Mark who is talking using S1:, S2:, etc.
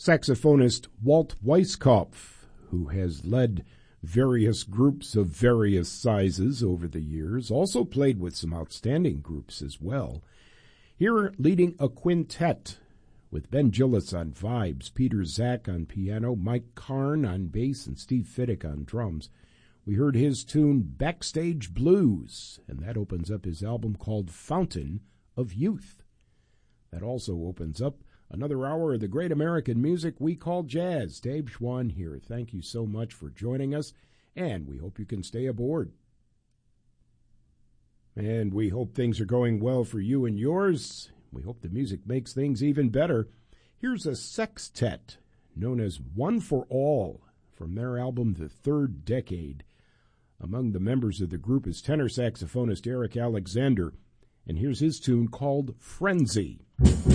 S1: Saxophonist Walt Weiskopf, who has led various groups of various sizes over the years, also played with some outstanding groups as well. Here leading a quintet with Ben Gillis on vibes, Peter Zach on piano, Mike Karn on bass, and Steve Fiddick on drums. We heard his tune Backstage Blues, and that opens up his album called Fountain of Youth. That also opens up another hour of the great American music we call jazz. Dave Schwann here. Thank you so much for joining us, and we hope you can stay aboard. And we hope things are going well for you and yours. We hope the music makes things even better. Here's a sextet known as One for All from their album The Third Decade. Among the members of the group is tenor saxophonist Eric Alexander, and here's his tune called Frenzy.